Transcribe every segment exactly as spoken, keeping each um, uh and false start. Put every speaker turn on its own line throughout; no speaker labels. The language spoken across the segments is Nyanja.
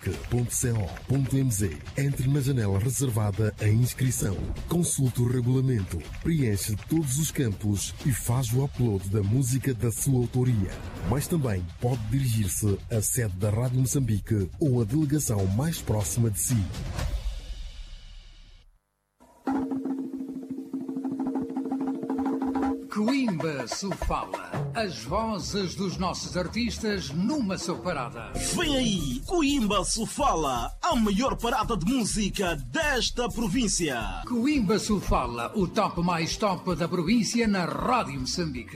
moçambique ponto co ponto mz. Entre na janela reservada à inscrição. Consulte o regulamento, preenche todos os campos e faz o upload da música da sua autoria. Mas também pode dirigir-se à sede da Rádio Moçambique ou à delegação mais próxima de si.
Coimbra Sofala. As vozes dos nossos artistas numa só parada.
Vem aí, Coimbra Sofala, a maior parada de música desta província.
Coimbra Sofala, o top mais top da província na Rádio Moçambique.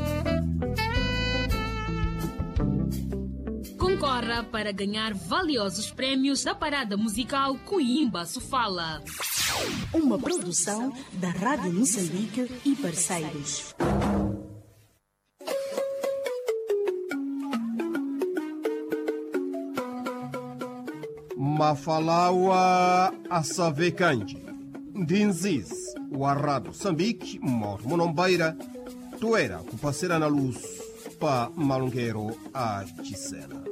Concorra para ganhar valiosos prémios da parada musical Coimbra Sofala.
Uma produção da Rádio Moçambique e parceiros.
Mafalawa Assavekanji Ndinzis Warrado Moçambique Mor Monombeira Toera Kupaseira na luz Pa Malungueiro a Chisena.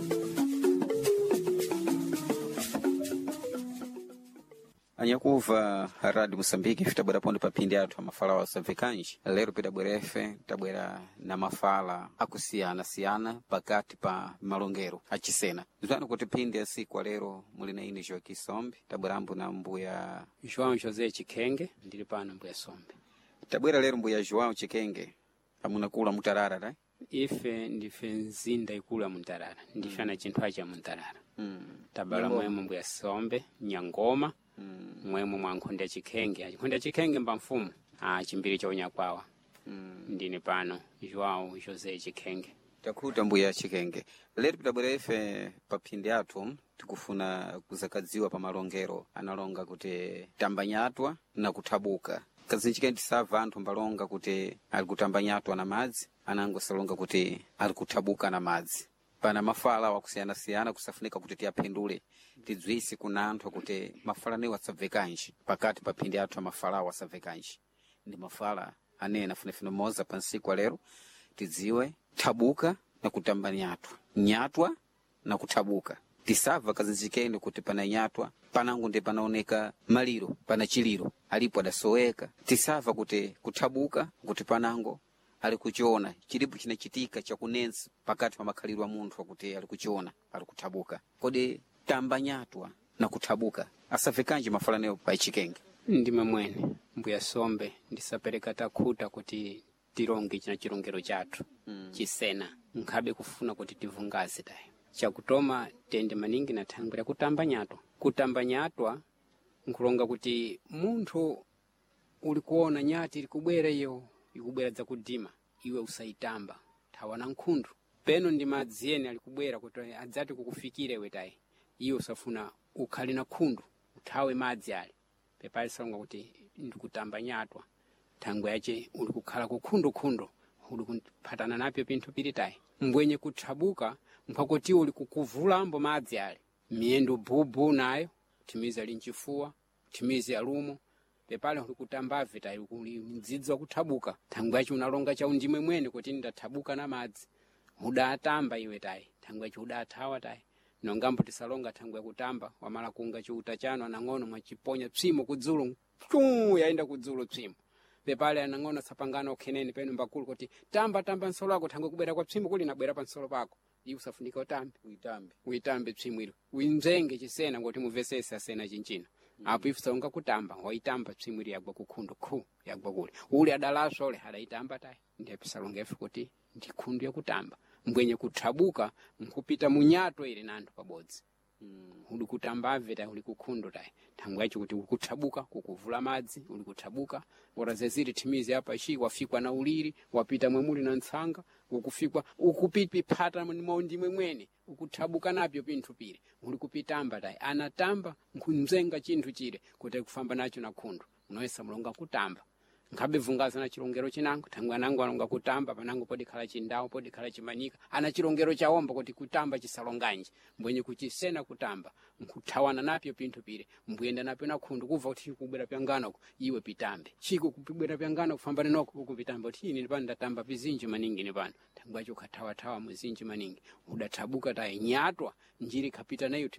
Anyakuva Rádio Moçambique fitabwera pondo papindi athu amafala asavekanji lero pidabwerefe tabwera na mafala akusiyana-siyana pakati pa malongero achisena zwana kuti pindi asiku lero muli na ine Joaquim Sombe tabwerambo na mbuya
João José Chikenge ndili pano mbuya Sombe
tabwera lero mbuya João Chikenge amunakula mutarara right?
Ife ndife nzinda ikula muntarara ndife na chinthu acha muntarara
mm.
tabala mwemu mbuya Sombe Nyangoma
mm.
mwemu mwankhonde Chikenge achikhonde Chikenge mba mfumu ah chimbiri cha unyakwawa
mm.
ndine pano João José Chikenge
takuta mbuya Chikenge lero pitabwera ife papindi athu tikufuna kuzakadziwa pa malongero analonga kuti tambanyatwa na kuthabuka kazinchike ndisava anthu mbalonga kuti ali kutambanyatwa na madzi anango salonga kuti ali kuthabuka na madzi pana mafala wakusiyana-siyana kusafunika kuti tiyaphendule tidzwisi kuna anthu kuti mafala newo asabvekanji pakati pa phindi athu amafala wasabvekanji ndi mafala anena funefune moza pansiku lero tidziwe thabuka na kutambanyatwa nyatwa na kuthabuka tisava kazinchikeni kuti pana nyatwa panango ndi panaoneka maliro pana chiliro alipo adasoweka tisava kuti kuthabuka kuti panango ali kuchiona chilipo chinachitika chakunensi pakati pa makhaliro a munthu akuti ali kuchiona ali kuthabuka kodi tambanyatwa na kuthabuka asavekanji mafala newo pa Chikenge
ndime mwene mbuya Sombe ndisapereka takhuta kuti tilonge china chilongero chathu mm. chisena nkhabe kufuna kuti tivungaze tayi chakutoma tende maningi na thangwira kutambanyatwa kutambanyatwa nkulonga kuti munthu uli kuona nyati ili kubwera iyo ikubwera za kudima iwe usaitamba thawana nkhundu peno ndi madzi ene ali kubwera kuti adzati kukufikire iwe tayi iwe usafuna ukhali na khundu uthawe madzi ali pepali salonga kuti ndikutambanyatwa thangwe yache uli kukhala kukhundu-khundu uli kuphatana napyo pinthu pili tayi mbwenye kuthabuka mphakuti uli kukuvulambo madzi ali miyendo bubu nayo timizi ali nchifuwa timizi alumo pepale uli kutambave tayi uli mdzidzi wa kuthabuka thangwe yache unalonga cha undimwe mwene kuti ndathabuka na madzi udatamba iwe tayi thangwe yache udathawa tayi nongambo tisalonga thangwe ya kutamba wamala kunga chiuta chano anang'ono mwachiponya psimo kudzulu chuu yaenda kudzulu psimo pepale anang'ono sapangana okheneni peno mbakulu kuti tamba tamba nsolo wako thangwe kubwera kwa psimo kuli nabwera pa nsolo pako iwe usafunika utambe
uitambe
uitambe psimo ilo uimzenge chisena ngoti muvesese asena chinchina mm. apo ife saunga kutamba waitamba psimo ili yagwa kukhundu khu yagwa kuli uli adalaswa ule hadaitamba tayi ndiye pisalonga ife kuti ndikhundu ya kutamba mbwenye kuthabuka nkupita munyato ili nandu pabodzi mm. uli kutambave tayi uli kukhundu tayi thangwe yacho kuti ukuthabuka kukuvula madzi uli kuthabuka orazeziri timizi apa ishi wafikwa na uliri wapita mwemuli na ntsanga ukufikwa ukupiphata ndimwe mwene ukuthabuka napyo pinthu pile uli kupitamba tayi anatamba nkunzenga chinthu chile kuti kufamba nacho na khundu unoyesa mulonga kutamba nkhabe vungaza na chilongero chinango thangwe anango alonga kutamba panango podi khala chindawo podi khala chimanika ana chilongero chaomba kuti kutamba chisalonganji mbwenye kuchisena kutamba nkuthawana napyo pinthu pile mbuyenda napyo na khundu kuva kuti kubwera pyangano iwe pitambe chiko kupibwera pyangano kufamba noko ukupitamba kuti ine ndipanda ndatamba pizinji maningi ne pano thangwe acho khathawa thawa muzinji maningi udathabuka tayi nyatwa njiri kapita nayo